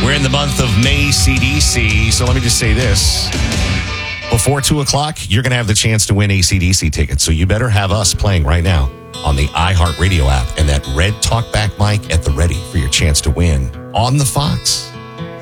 We're in the month of May CDC, so let me just say this. Before 2 o'clock, you're going to have the chance to win AC/DC tickets, so you better have us playing right now on the iHeartRadio app and that red talkback mic at the ready for your chance to win on the Fox.